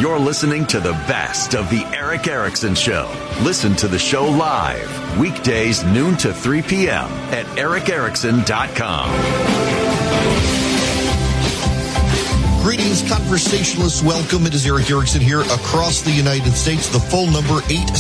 You're listening to the best of the Erick Erickson Show. Listen to the show live, weekdays noon to 3 p.m. at ericerickson.com. Greetings, conversationalists. Welcome. It is Erick Erickson here across the United States. The phone number,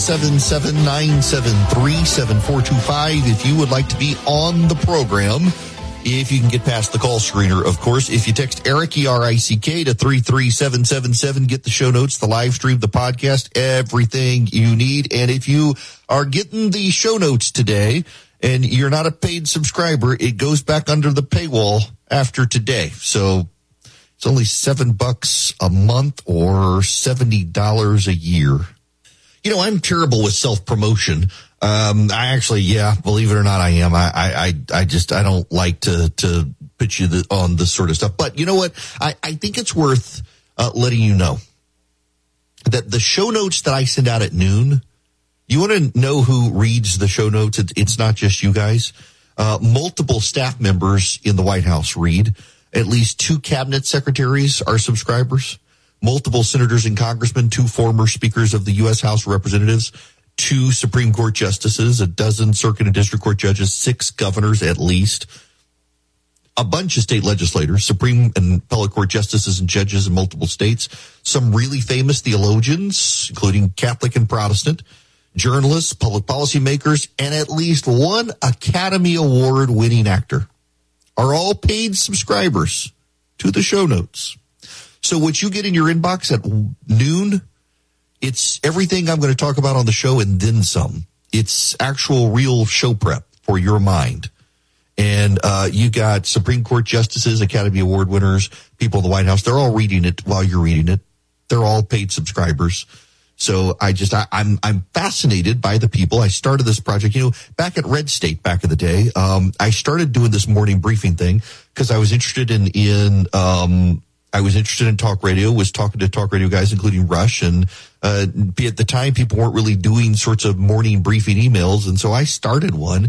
877-973-7425. If you would like to be on the program, if you can get past the call screener, of course. If you text Erick, E-R-I-C-K, to 33777, get the show notes, the live stream, the podcast, everything you need. And if you are getting the show notes today and you're not a paid subscriber, it goes back under the paywall after today. So it's only $7 a month or $70 a year. You know, I'm terrible with self-promotion. I actually, believe it or not, I am. I don't like to pitch you on this sort of stuff. But you know what? I think it's worth letting you know that the show notes that I send out at noon, you want to know who reads the show notes? It's not just you guys. Multiple staff members in the White House read. At least 2 cabinet secretaries are subscribers. Multiple senators and congressmen, 2 former speakers of the U.S. House of Representatives, 2 Supreme Court justices, a dozen circuit and district court judges, 6 governors at least, a bunch of state legislators, Supreme and appellate court justices and judges in multiple states, some really famous theologians, including Catholic and Protestant, journalists, public policy makers, and at least 1 Academy Award winning actor are all paid subscribers to the show notes. So what you get in your inbox at noon, it's everything I'm going to talk about on the show and then some. It's actual real show prep for your mind. And you got Supreme Court justices, Academy Award winners, people in the White House. They're all reading it while you're reading it. They're all paid subscribers. So I'm fascinated by the people. I started this project, back at Red State back in the day. I started doing this morning briefing thing because I was interested in talk radio, was talking to talk radio guys, including Rush. And at the time, people weren't really doing sorts of morning briefing emails. And so I started one,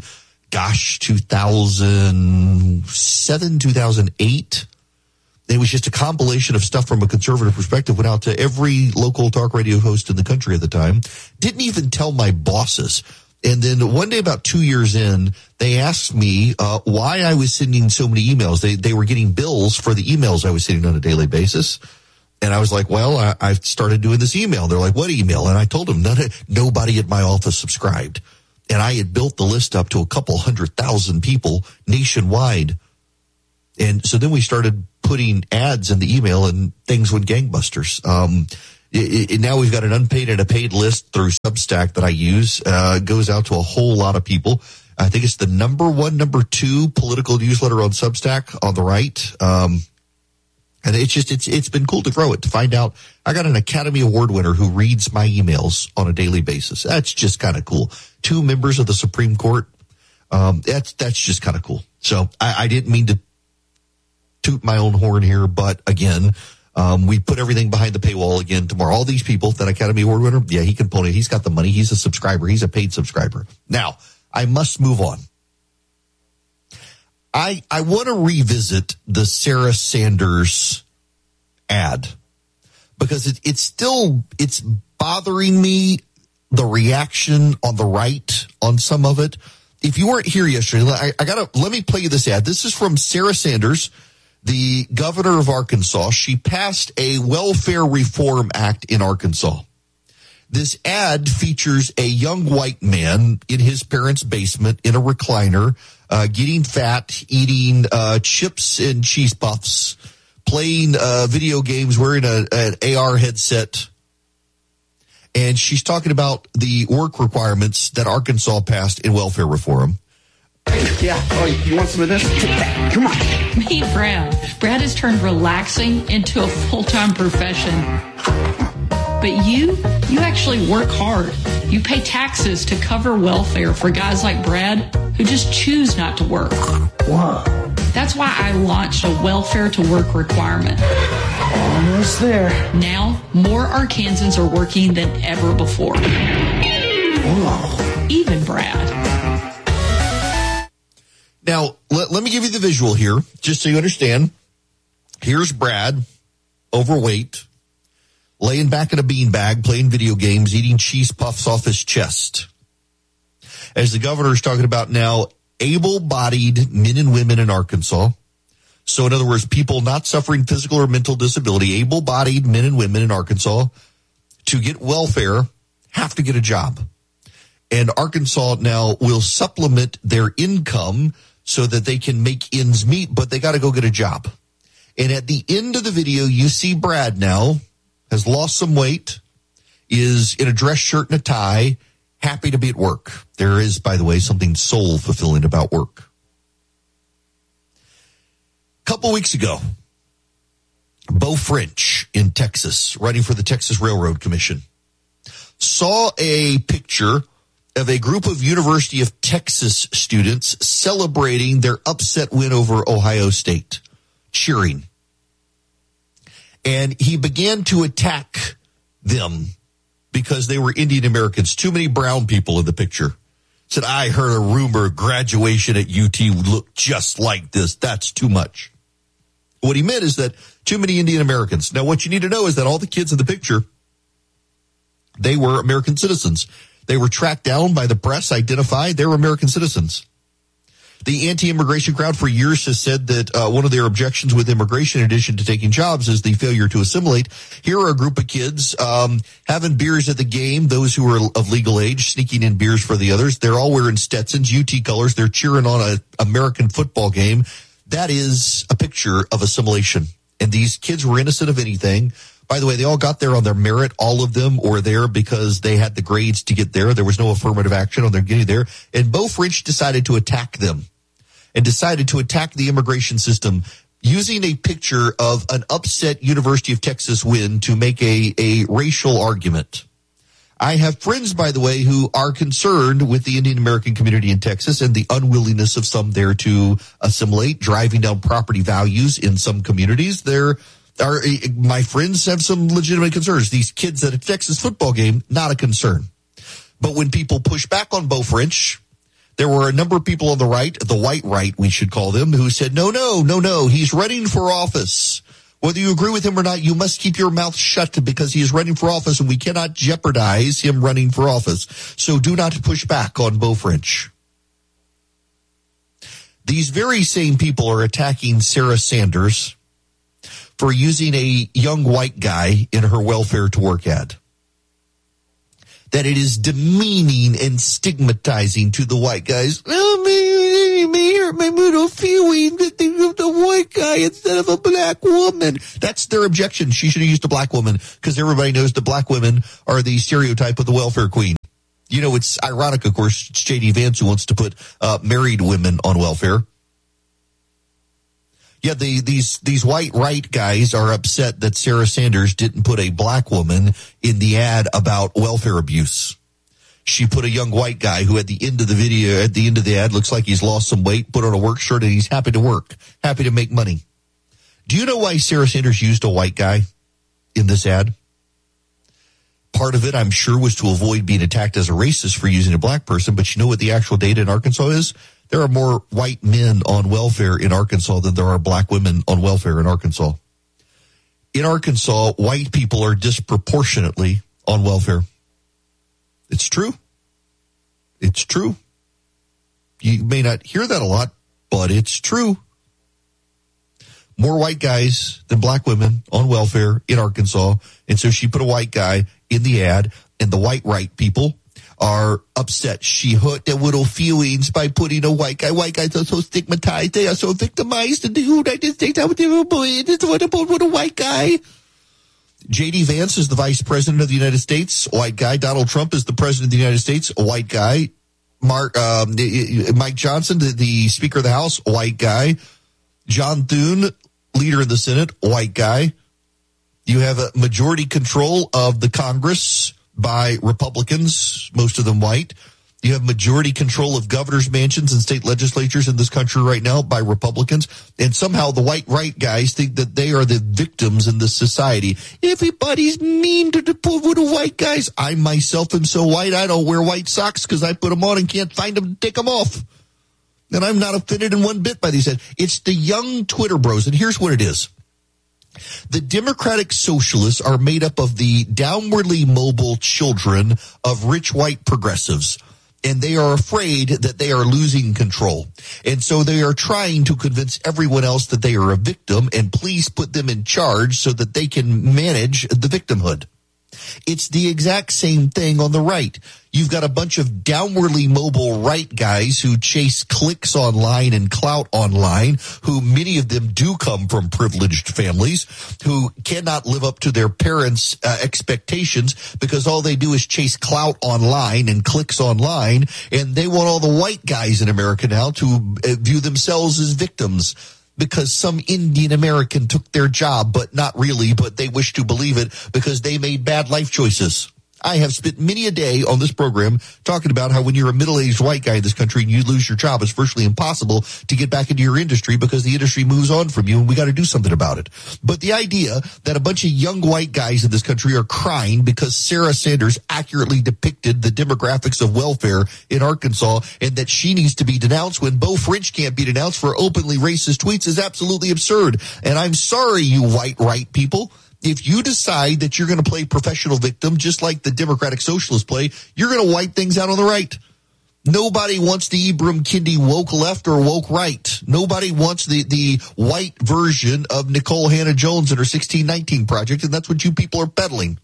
2007, 2008. It was just a compilation of stuff from a conservative perspective, went out to every local talk radio host in the country at the time. Didn't even tell my bosses. And then one day, about 2 years in, they asked me why I was sending so many emails. They were getting bills for the emails I was sending on a daily basis. And I was like, well, I've started doing this email. They're like, what email? And I told them nobody at my office subscribed. And I had built the list up to a couple 100,000 people nationwide. And so then we started putting ads in the email and things went gangbusters. Now we've got an unpaid and a paid list through Substack that I use. Goes out to a whole lot of people. I think it's the number 2 political newsletter on Substack on the right. And it's been cool to grow it, to find out I got an Academy Award winner who reads my emails on a daily basis. That's just kind of cool. 2 members of the Supreme Court. That's just kind of cool. So I didn't mean to toot my own horn here, but again, we put everything behind the paywall again tomorrow. All these people, that Academy Award winner, he can pull it. He's got the money. He's a subscriber. He's a paid subscriber. Now, I must move on. I want to revisit the Sarah Sanders ad because it's bothering me, the reaction on the right on some of it. If you weren't here yesterday, let me play you this ad. This is from Sarah Sanders, the governor of Arkansas. She passed a welfare reform act in Arkansas. This ad features a young white man in his parents' basement in a recliner, getting fat, eating chips and cheese puffs, playing video games, wearing an AR headset. And she's talking about the work requirements that Arkansas passed in welfare reform. Yeah. Oh, you want some of this? Take that. Come on. Meet Brad. Brad has turned relaxing into a full-time profession. But you actually work hard. You pay taxes to cover welfare for guys like Brad who just choose not to work. Wow. That's why I launched a welfare to work requirement. Almost there. Now, more Arkansans are working than ever before. Whoa. Even Brad. Now, let me give you the visual here, just so you understand. Here's Brad, overweight, laying back in a beanbag, playing video games, eating cheese puffs off his chest. As the governor is talking about now, able-bodied men and women in Arkansas. So in other words, people not suffering physical or mental disability, able-bodied men and women in Arkansas to get welfare have to get a job. And Arkansas now will supplement their income so that they can make ends meet, but they got to go get a job. And at the end of the video, you see Brad now has lost some weight, is in a dress shirt and a tie, happy to be at work. There is, by the way, something soul-fulfilling about work. A couple weeks ago, Beau French in Texas, running for the Texas Railroad Commission, saw a picture of a group of University of Texas students celebrating their upset win over Ohio State, cheering. And he began to attack them because they were Indian Americans. Too many brown people in the picture. Said, I heard a rumor graduation at UT would look just like this. That's too much. What he meant is that too many Indian Americans. Now, what you need to know is that all the kids in the picture, they were American citizens. They were tracked down by the press, identified. They were American citizens. The anti-immigration crowd for years has said that one of their objections with immigration, in addition to taking jobs, is the failure to assimilate. Here are a group of kids having beers at the game, those who are of legal age, sneaking in beers for the others. They're all wearing Stetsons, UT colors. They're cheering on an American football game. That is a picture of assimilation. And these kids were innocent of anything. By the way, they all got there on their merit. All of them were there because they had the grades to get there. There was no affirmative action on their getting there. And Beau French decided to attack them and decided to attack the immigration system using a picture of an upset University of Texas win to make a racial argument. I have friends, by the way, who are concerned with the Indian American community in Texas and the unwillingness of some there to assimilate, driving down property values in some communities. My friends have some legitimate concerns. These kids at a Texas football game, not a concern. But when people push back on Beau French, there were a number of people on the right, the white right, we should call them, who said, no, he's running for office. Whether you agree with him or not, you must keep your mouth shut because he is running for office and we cannot jeopardize him running for office. So do not push back on Beau French. These very same people are attacking Sarah Sanders for using a young white guy in her welfare to work ad. That it is demeaning and stigmatizing to the white guys. Oh, may hurt my little feeling that they used a white guy instead of a black woman. That's their objection. She should have used a black woman because everybody knows the black women are the stereotype of the welfare queen. You know, it's ironic, of course, it's J.D. Vance who wants to put married women on welfare. Yeah, these white right guys are upset that Sarah Sanders didn't put a black woman in the ad about welfare abuse. She put a young white guy who at the end of the video, at the end of the ad, looks like he's lost some weight, put on a work shirt, and he's happy to work, happy to make money. Do you know why Sarah Sanders used a white guy in this ad? Part of it, I'm sure, was to avoid being attacked as a racist for using a black person, but you know what the actual data in Arkansas is? There are more white men on welfare in Arkansas than there are black women on welfare in Arkansas. In Arkansas, white people are disproportionately on welfare. It's true. It's true. You may not hear that a lot, but it's true. More white guys than black women on welfare in Arkansas. And so she put a white guy in the ad, and the white right people are upset. She hurt their little feelings by putting a white guy. White guys are so stigmatized. They are so victimized in the United States. How terrible it is to put a white guy. J.D. Vance is the vice president of the United States. White guy. Donald Trump is the president of the United States. White guy. Mike Johnson, the Speaker of the House. White guy. John Thune, leader of the Senate. White guy. You have a majority control of the Congress by Republicans, most of them white. You have majority control of governors' mansions and state legislatures in this country right now by Republicans. And somehow the white right guys think that they are the victims in this society. Everybody's mean to the poor little white guys. I myself am so white, I don't wear white socks because I put them on and can't find them to take them off. And I'm not offended in one bit by these. It's the young Twitter bros. And here's what it is. The Democratic Socialists are made up of the downwardly mobile children of rich white progressives. And they are afraid that they are losing control. And so they are trying to convince everyone else that they are a victim and please put them in charge so that they can manage the victimhood. It's the exact same thing on the right. You've got a bunch of downwardly mobile right guys who chase clicks online and clout online, who many of them do come from privileged families, who cannot live up to their parents' expectations because all they do is chase clout online and clicks online, and they want all the white guys in America now to view themselves as victims. Because some Indian American took their job, but not really, but they wish to believe it because they made bad life choices. I have spent many a day on this program talking about how when you're a middle-aged white guy in this country and you lose your job, it's virtually impossible to get back into your industry because the industry moves on from you and we got to do something about it. But the idea that a bunch of young white guys in this country are crying because Sarah Sanders accurately depicted the demographics of welfare in Arkansas and that she needs to be denounced when Beau French can't be denounced for openly racist tweets is absolutely absurd. And I'm sorry, you white right people. If you decide that you're going to play professional victim, just like the Democratic Socialists play, you're going to wipe things out on the right. Nobody wants the Ibram Kendi woke left or woke right. Nobody wants the white version of Nicole Hannah-Jones and her 1619 Project, and that's what you people are peddling.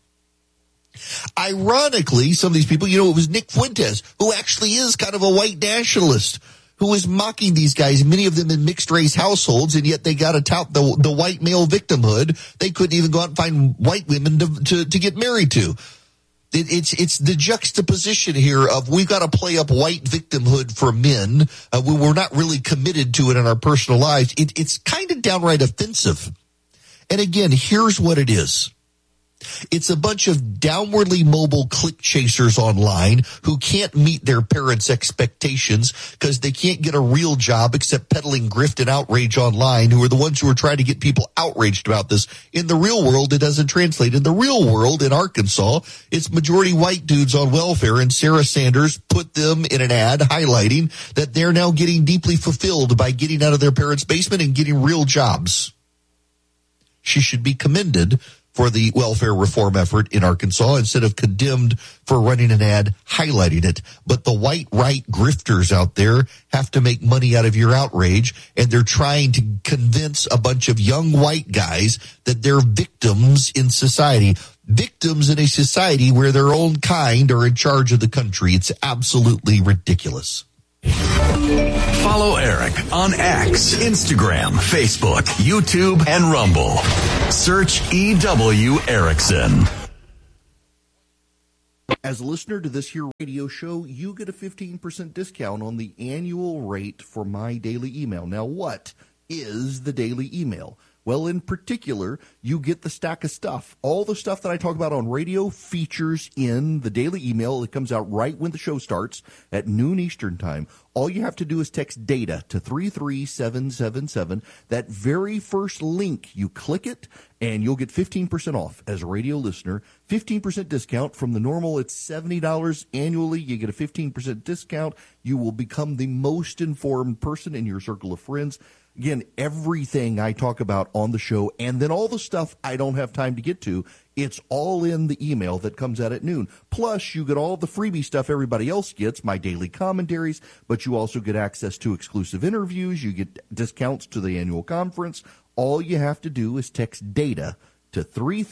Ironically, some of these people, it was Nick Fuentes, who actually is kind of a white nationalist, who is mocking these guys, many of them in mixed-race households, and yet they got to tout the white male victimhood. They couldn't even go out and find white women to get married to. It's the juxtaposition here of we've got to play up white victimhood for men. We're not really committed to it in our personal lives. It's kind of downright offensive. And again, here's what it is. It's a bunch of downwardly mobile click chasers online who can't meet their parents' expectations because they can't get a real job except peddling grift and outrage online, who are the ones who are trying to get people outraged about this. In the real world, it doesn't translate. In the real world, in Arkansas, it's majority white dudes on welfare, and Sarah Sanders put them in an ad highlighting that they're now getting deeply fulfilled by getting out of their parents' basement and getting real jobs. She should be commended for the welfare reform effort in Arkansas instead of condemned for running an ad highlighting it. But the white right grifters out there have to make money out of your outrage, and they're trying to convince a bunch of young white guys that they're victims in society. Victims in a society where their own kind are in charge of the country. It's absolutely ridiculous. Follow Eric on X, Instagram, Facebook, YouTube, and Rumble. Search EW Erickson. As a listener to this here radio show, you get a 15% discount on the annual rate for my daily email. Now, what is the daily email? Well, in particular, you get the stack of stuff. All the stuff that I talk about on radio features in the daily email. It comes out right when the show starts at noon Eastern time. All you have to do is text DATA to 33777. That very first link, you click it, and you'll get 15% off as a radio listener. 15% discount from the normal. It's $70 annually. You get a 15% discount. You will become the most informed person in your circle of friends. Again, everything I talk about on the show, and then all the stuff I don't have time to get to, it's all in the email that comes out at noon. Plus, you get all the freebie stuff everybody else gets, my daily commentaries, but you also get access to exclusive interviews. You get discounts to the annual conference. All you have to do is text DATA to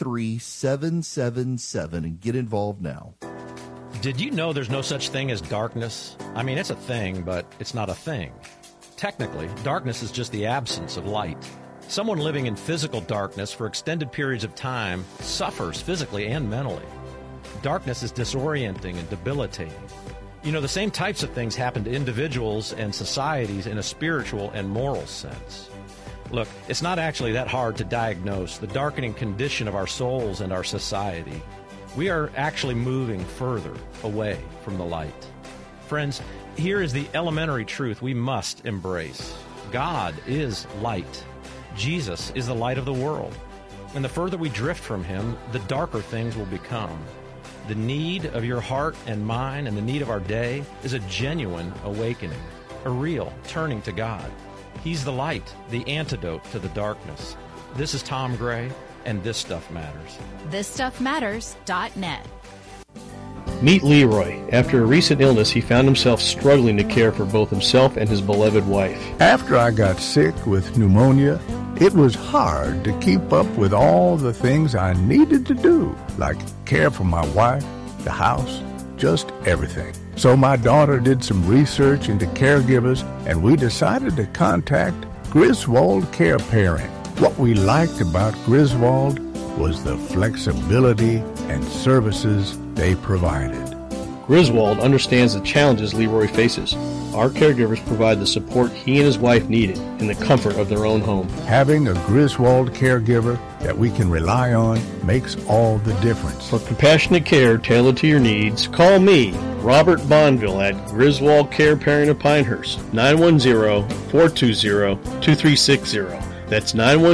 33777 and get involved now. Did you know there's no such thing as darkness? I mean, it's a thing, but it's not a thing. Technically, darkness is just the absence of light. Someone living in physical darkness for extended periods of time suffers physically and mentally. Darkness is disorienting and debilitating. You know, the same types of things happen to individuals and societies in a spiritual and moral sense. Look, it's not actually that hard to diagnose the darkening condition of our souls and our society. We are actually moving further away from the light. Friends, here is the elementary truth we must embrace. God is light. Jesus is the light of the world. And the further we drift from him, the darker things will become. The need of your heart and mine and the need of our day is a genuine awakening, a real turning to God. He's the light, the antidote to the darkness. This is Tom Gray, and This Stuff Matters. ThisStuffMatters.net. Meet Leroy. After a recent illness, he found himself struggling to care for both himself and his beloved wife. After I got sick with pneumonia, it was hard to keep up with all the things I needed to do, like care for my wife, the house, just everything. So my daughter did some research into caregivers, and we decided to contact Griswold Care Pairing. What we liked about Griswold was the flexibility and services they provided. Griswold understands the challenges Leroy faces. Our caregivers provide the support he and his wife needed in the comfort of their own home. Having a Griswold caregiver that we can rely on makes all the difference. For compassionate care tailored to your needs, call me, Robert Bonville, at Griswold Care Pairing of Pinehurst, 910-420-2360. That's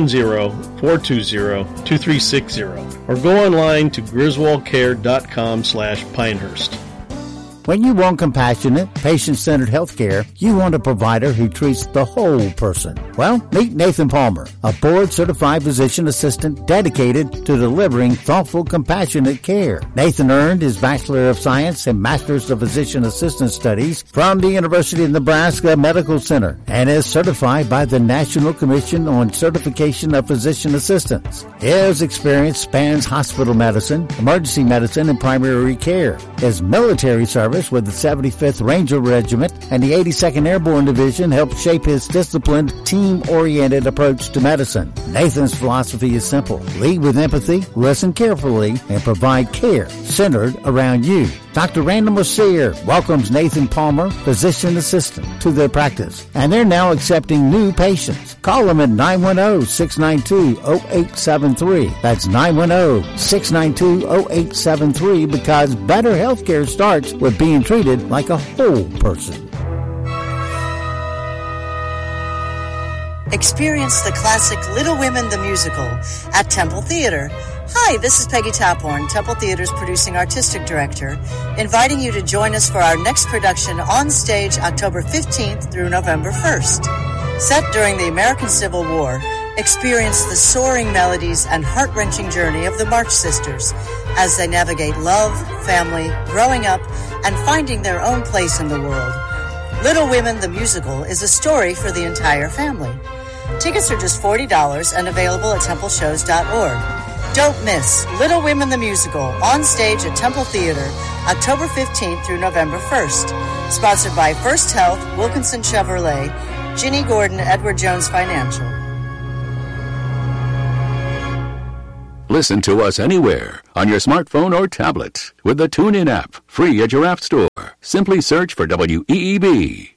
910-420-2360. Or go online to griswoldcare.com/Pinehurst. When you want compassionate, patient-centered health care, you want a provider who treats the whole person. Well, meet Nathan Palmer, a board-certified physician assistant dedicated to delivering thoughtful, compassionate care. Nathan earned his Bachelor of Science and Master's of Physician Assistant Studies from the University of Nebraska Medical Center and is certified by the National Commission on Certification of Physician Assistants. His experience spans hospital medicine, emergency medicine, and primary care. His military service with the 75th Ranger Regiment and the 82nd Airborne Division helped shape his disciplined, team-oriented approach to medicine. Nathan's philosophy is simple. Lead with empathy, listen carefully, and provide care centered around you. Dr. Randall Mercier welcomes Nathan Palmer, physician assistant, to their practice, and they're now accepting new patients. Call them at 910-692-0873. That's 910-692-0873 because better health care starts with being treated like a whole person. Experience the classic Little Women the Musical at Temple Theater. Hi, this is Peggy Taphorn, Temple Theater's producing artistic director, inviting you to join us for our next production on stage October 15th through November 1st. Set during the American Civil War, experience the soaring melodies and heart-wrenching journey of the March Sisters as they navigate love, family, growing up, and finding their own place in the world. Little Women the Musical is a story for the entire family. Tickets are just $40 and available at templeshows.org. Don't miss Little Women the Musical on stage at Temple Theater, October 15th through November 1st. Sponsored by First Health, Wilkinson Chevrolet, Ginny Gordon, Edward Jones Financial. Listen to us anywhere on your smartphone or tablet with the TuneIn app, free at your app store. Simply search for WEEB.